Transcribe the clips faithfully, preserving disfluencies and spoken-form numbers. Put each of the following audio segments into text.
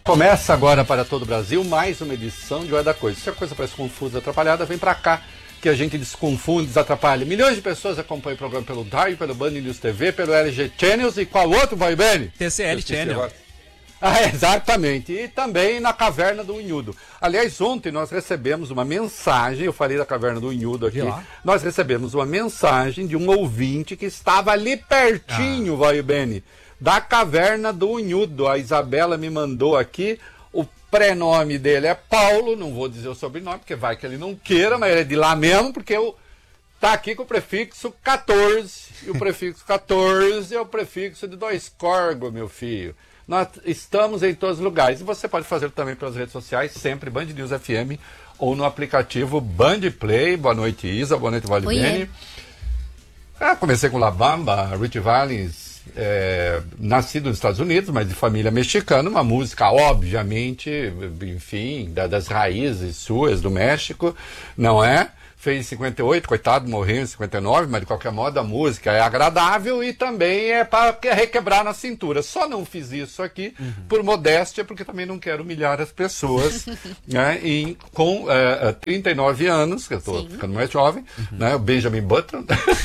Começa agora para todo o Brasil mais uma edição de Hora da Coisa. Se a coisa parece confusa, atrapalhada, vem pra cá que a gente desconfunde, desatrapalha. Milhões de pessoas acompanham o programa pelo Dive, pelo Band News T V, pelo L G Channels e qual outro, vai bem? T C L Channel. Ah, exatamente. E também na Caverna do Unhudo. Aliás, ontem nós recebemos uma mensagem, eu falei da Caverna do Unhudo aqui, nós recebemos uma mensagem de um ouvinte que estava ali pertinho, ah. vai bem, da Caverna do Unhudo. A Isabela me mandou aqui, o prenome dele é Paulo, não vou dizer o sobrenome, porque vai que ele não queira, mas ele é de lá mesmo, porque eu tá aqui com o prefixo quatorze, e o prefixo quatorze é o prefixo de dois corgos, meu filho. Nós estamos em todos os lugares, e você pode fazer também pelas redes sociais, sempre Band News F M, ou no aplicativo Band Play. Boa noite, Isa, boa noite, Valibene. Ah, comecei com La Bamba, Rich Valens. É, nascido nos Estados Unidos, mas de família mexicana, uma música, obviamente, enfim, da, das raízes suas do México, não é? Fez em cinquenta e oito, coitado, morreu em cinquenta e nove, mas de qualquer modo a música é agradável e também é para requebrar na cintura. Só não fiz isso aqui uhum. por modéstia, porque também não quero humilhar as pessoas, né? E com é, trinta e nove anos, que eu estou ficando mais jovem, uhum. né? O Benjamin Button.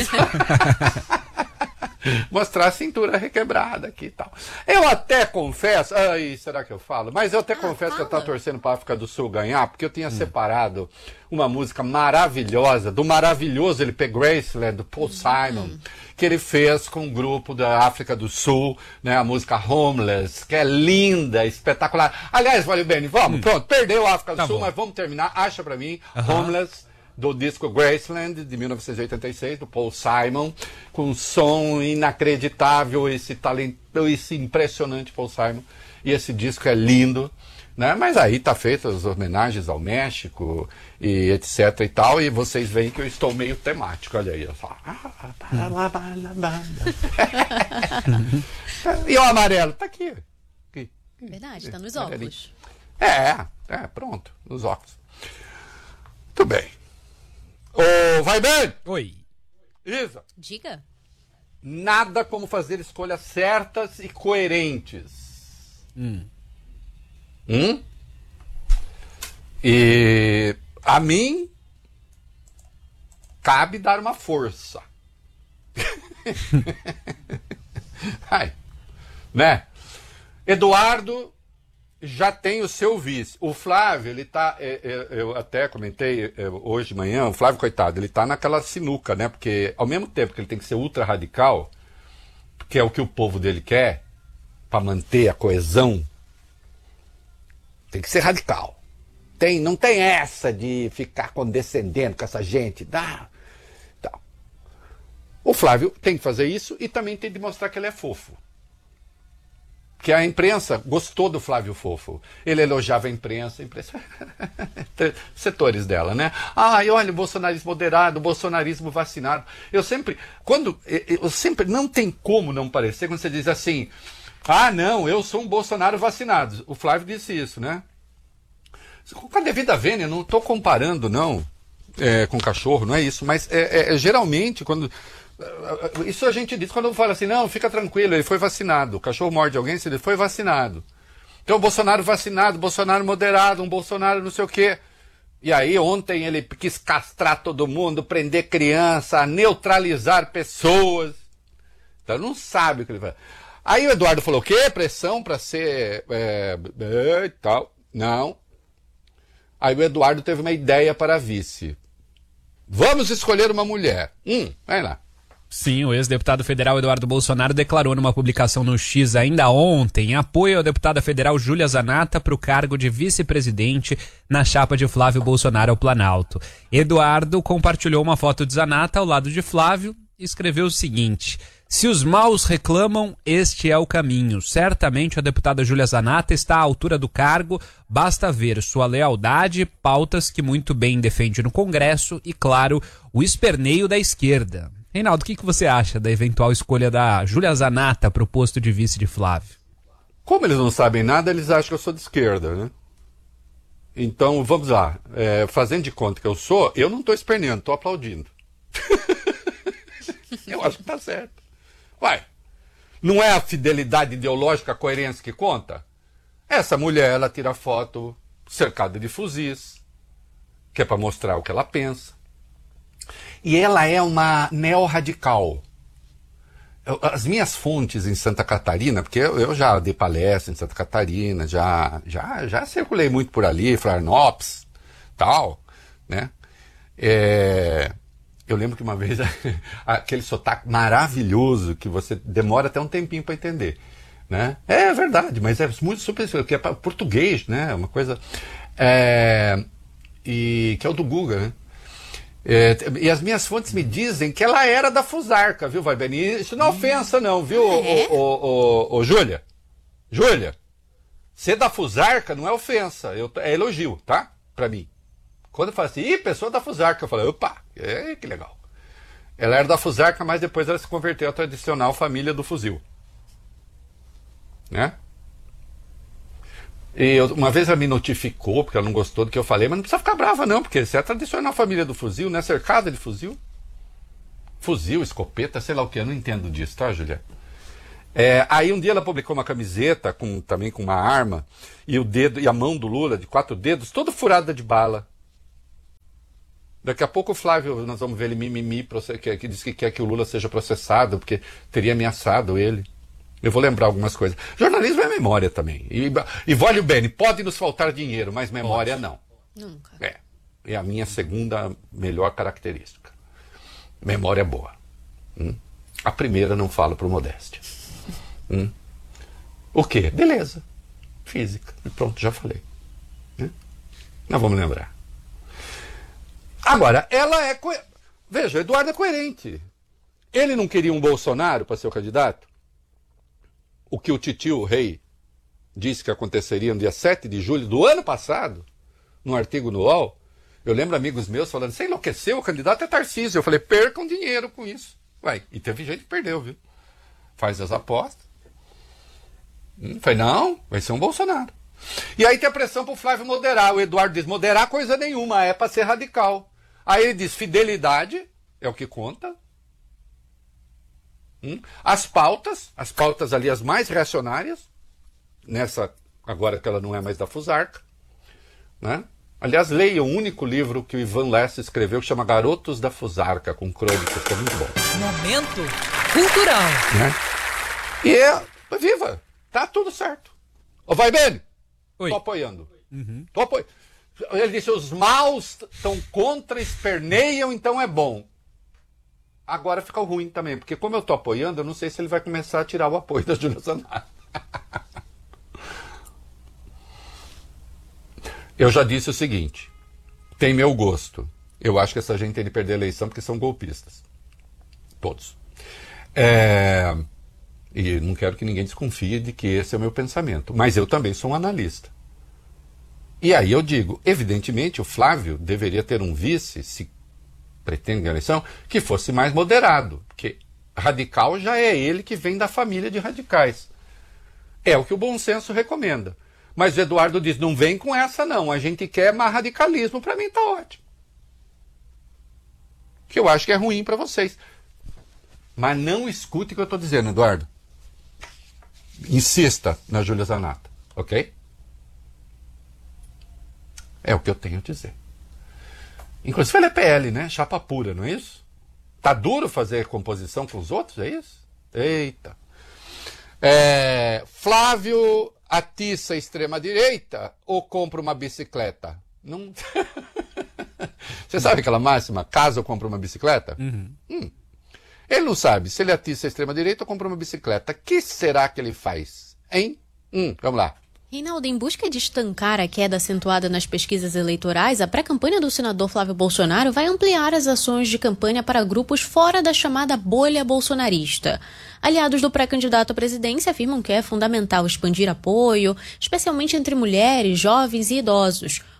Mostrar a cintura requebrada aqui e tal. Eu até confesso, ai, será que eu falo? Mas eu até ah, confesso fala. que eu estava torcendo para a África do Sul ganhar, porque eu tinha hum. separado uma música maravilhosa, do maravilhoso L P Graceland, do Paul Simon, hum. que ele fez com um grupo da África do Sul, né, a música Homeless, que é linda, espetacular. Aliás, valeu bem, vamos, hum. pronto, perdeu a África do tá Sul, bom. mas vamos terminar, acha para mim, uh-huh. Homeless, do disco Graceland, de mil novecentos e oitenta e seis, do Paul Simon, com um som inacreditável, esse talento, esse impressionante Paul Simon, e esse disco é lindo, né? Mas aí tá feito as homenagens ao México, e etc e tal, e vocês veem que eu estou meio temático, olha aí, eu falo... E o amarelo, tá aqui. aqui. Verdade, tá nos óculos. É, é, pronto, nos óculos. Muito bem. Ô, vai bem? Oi. Isa. Diga. Nada como fazer escolhas certas e coerentes. Hum. Hum? E a mim cabe dar uma força. Ai, né? Eduardo já tem o seu vice. O Flávio, ele tá, é, é, eu até comentei é, hoje de manhã, o Flávio, coitado, ele tá naquela sinuca, né? Porque ao mesmo tempo que ele tem que ser ultra radical, que é o que o povo dele quer, para manter a coesão, tem que ser radical. Tem, não tem essa de ficar condescendendo com essa gente. Dá, tá. O Flávio tem que fazer isso e também tem de mostrar que ele é fofo. Que a imprensa gostou do Flávio Fofo. Ele elogiava a imprensa, a imprensa... setores dela, né? Ah, e olha, o bolsonarismo moderado, o bolsonarismo vacinado. Eu sempre, quando, eu sempre, não tem como não parecer, quando você diz assim, ah, não, eu sou um Bolsonaro vacinado. O Flávio disse isso, né? Com a devida vênia, não estou comparando, não, é, com cachorro, não é isso, mas é, é, é geralmente, quando... Isso a gente diz quando fala assim, não, fica tranquilo, ele foi vacinado. O cachorro morde alguém, se ele foi vacinado. Então, o Bolsonaro vacinado, Bolsonaro moderado, um Bolsonaro não sei o quê. E aí, ontem ele quis castrar todo mundo, prender criança, neutralizar pessoas. Então, não sabe o que ele vai. Aí o Eduardo falou, o quê? Pressão para ser... É, é, tal. Não. Aí o Eduardo teve uma ideia para a vice. Vamos escolher uma mulher. Hum, vai lá. Sim, o ex-deputado federal Eduardo Bolsonaro declarou numa publicação no X ainda ontem apoio à deputada federal Júlia Zanatta para o cargo de vice-presidente na chapa de Flávio Bolsonaro ao Planalto. Eduardo compartilhou uma foto de Zanatta ao lado de Flávio e escreveu o seguinte: se os maus reclamam, este é o caminho. Certamente a deputada Júlia Zanatta está à altura do cargo, basta ver sua lealdade, pautas que muito bem defende no Congresso e, claro, o esperneio da esquerda. Reinaldo, o que, que você acha da eventual escolha da Júlia Zanatta para o posto de vice de Flávio? Como eles não sabem nada, eles acham que eu sou de esquerda, né? Então, vamos lá. É, fazendo de conta que eu sou, eu não estou esperneando, estou aplaudindo. Eu acho que está certo. Uai, não é a fidelidade ideológica, a coerência que conta? Essa mulher, ela tira foto cercada de fuzis, que é para mostrar o que ela pensa. E ela é uma neo-radical. Eu, as minhas fontes em Santa Catarina, porque eu, eu já dei palestra em Santa Catarina, já, já, já circulei muito por ali, Florianópolis, tal, né? É, eu lembro que uma vez, aquele sotaque maravilhoso que você demora até um tempinho para entender, né? É verdade, mas é muito super, que é português, né? Uma coisa, é, e que é o do Guga, né? É, e as minhas fontes me dizem que ela era da Fusarca, viu, Vaibeni? Isso não é ofensa, não, viu, é? ô, ô, ô, ô, Júlia? Júlia, ser da Fusarca não é ofensa, eu, é elogio, tá? Pra mim. Quando eu falo assim, ih, pessoa da Fusarca, eu falo, opa, é, que legal. Ela era da Fusarca, mas depois ela se converteu à tradicional família do fuzil. Né? E eu, uma vez ela me notificou, porque ela não gostou do que eu falei, mas não precisa ficar brava não, porque você é a tradicional família do fuzil, né? Cercada de fuzil. Fuzil, escopeta, sei lá o que, eu não entendo disso, tá, Julia? É, aí um dia ela publicou uma camiseta, com, também com uma arma, e o dedo e a mão do Lula, de quatro dedos, toda furada de bala. Daqui a pouco o Flávio, nós vamos ver ele mimimi, que, que diz que quer que o Lula seja processado, porque teria ameaçado ele. Eu vou lembrar algumas coisas. Jornalismo é memória também. E, e Vólio Bene, pode nos faltar dinheiro, mas memória pode. Não. Nunca. É. É a minha segunda melhor característica. Memória boa. Hum? A primeira não falo por modéstia. Hum? O quê? Beleza. Física. E pronto, já falei. Né? Nós vamos lembrar. Agora, ela é... Co... Veja, o Eduardo é coerente. Ele não queria um Bolsonaro para ser o candidato? O que o titio Rei disse que aconteceria no dia sete de julho do ano passado, num artigo no U O L, eu lembro amigos meus falando, você enlouqueceu, o candidato é Tarcísio. Eu falei, percam dinheiro com isso. Vai. E teve gente que perdeu, viu? Faz as apostas. Hum, falei, não, vai ser um Bolsonaro. E aí tem a pressão pro Flávio moderar. O Eduardo diz, moderar coisa nenhuma, é para ser radical. Aí ele diz, fidelidade é o que conta. Hum? As pautas, as pautas ali as mais reacionárias, nessa, agora que ela não é mais da Fusarca, né? Aliás, leia o único livro que o Ivan Lessa escreveu, que chama Garotos da Fusarca, com crônicas, que é muito bom. Momento cultural. Né? E é, viva, tá tudo certo. Ô, vai bem? Oi. Tô apoiando. Uhum. Tô apoiando. Ele disse, os maus estão contra, esperneiam, então é bom. Agora fica ruim também, porque como eu tô apoiando, eu não sei se ele vai começar a tirar o apoio da Júlia Zanata. Eu já disse o seguinte, tem meu gosto. Eu acho que essa gente tem de perder a eleição porque são golpistas. Todos. É... E não quero que ninguém desconfie de que esse é o meu pensamento. Mas eu também sou um analista. E aí eu digo, evidentemente o Flávio deveria ter um vice, se pretende a eleição, que fosse mais moderado, porque radical já é ele que vem da família de radicais. É o que o bom senso recomenda. Mas o Eduardo diz, não vem com essa não, a gente quer mais radicalismo, para mim tá ótimo. Que eu acho que é ruim para vocês. Mas não escute o que eu estou dizendo, Eduardo. Insista na Júlia Zanata, ok? É o que eu tenho a dizer. Inclusive ele é P L, né? Chapa pura, não é isso? Tá duro fazer composição com os outros, é isso? Eita. É, Flávio atiça a extrema-direita ou compra uma bicicleta? Não... Você sabe aquela máxima? Caso eu compre uma bicicleta? Uhum. Hum. Ele não sabe se ele atiça a extrema-direita ou compra uma bicicleta. O que será que ele faz? Hein? Hum, vamos lá. Reinaldo, em busca de estancar a queda acentuada nas pesquisas eleitorais, a pré-campanha do senador Flávio Bolsonaro vai ampliar as ações de campanha para grupos fora da chamada bolha bolsonarista. Aliados do pré-candidato à presidência afirmam que é fundamental expandir apoio, especialmente entre mulheres, jovens e idosos.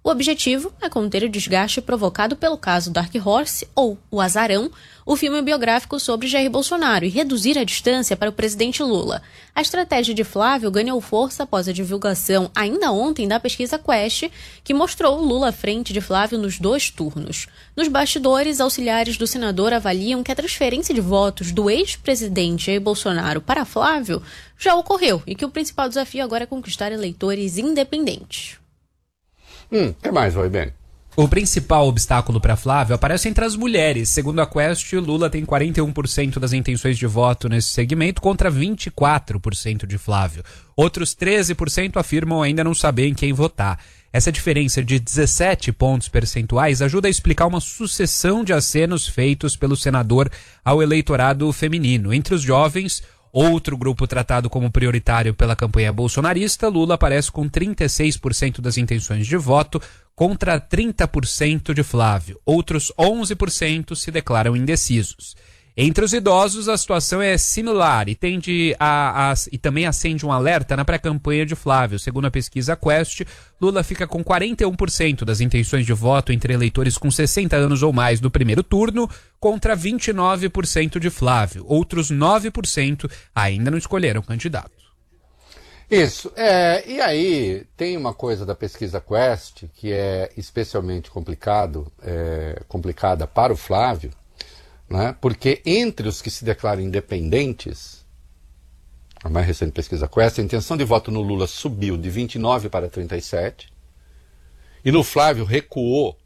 O objetivo é conter o desgaste provocado pelo caso Dark Horse, ou O Azarão, o filme biográfico sobre Jair Bolsonaro, e reduzir a distância para o presidente Lula. A estratégia de Flávio ganhou força após a divulgação, ainda ontem, da pesquisa Quest, que mostrou Lula à frente de Flávio nos dois turnos. Nos bastidores, auxiliares do senador avaliam que a transferência de votos do ex-presidente Jair Bolsonaro para Flávio já ocorreu e que o principal desafio agora é conquistar eleitores independentes. Hum, o que mais, Roibene? O principal obstáculo para Flávio aparece entre as mulheres. Segundo a Quest, Lula tem quarenta e um por cento das intenções de voto nesse segmento contra vinte e quatro por cento de Flávio. Outros treze por cento afirmam ainda não saber em quem votar. Essa diferença de dezessete pontos percentuais ajuda a explicar uma sucessão de acenos feitos pelo senador ao eleitorado feminino. Entre os jovens, outro grupo tratado como prioritário pela campanha bolsonarista, Lula aparece com trinta e seis por cento das intenções de voto contra trinta por cento de Flávio. Outros onze por cento se declaram indecisos. Entre os idosos, a situação é similar e, tende a, a, e também acende um alerta na pré-campanha de Flávio. Segundo a pesquisa Quest, Lula fica com quarenta e um por cento das intenções de voto entre eleitores com sessenta anos ou mais no primeiro turno, contra vinte e nove por cento de Flávio. Outros nove por cento ainda não escolheram candidato. Isso. É, e aí tem uma coisa da pesquisa Quest que é especialmente complicado, é, complicada para o Flávio, né? Porque entre os que se declaram independentes, a mais recente pesquisa Quest, a intenção de voto no Lula subiu de vinte e nove para trinta e sete, e no Flávio recuou